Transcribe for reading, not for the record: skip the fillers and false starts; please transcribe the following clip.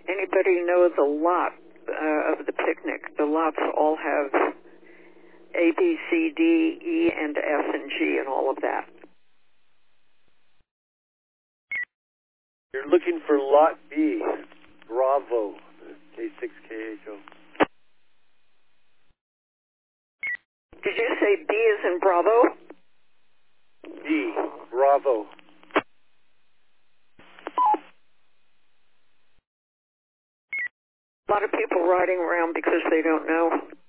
Anybody know the lot of the picnic? The lots all have A, B, C, D, E, and F, and G, and all of that. You're looking for Lot B, Bravo, K6KHO. Did you say B as in Bravo? B, Bravo. A lot of people riding around because they don't know.